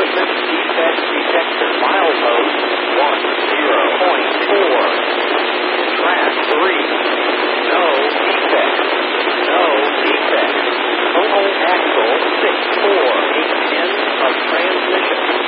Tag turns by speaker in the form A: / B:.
A: Equipment defect detector. Milepost 10.4. Track 3. No defect. No defect. Total axle 6.4. 8/10 of transmission.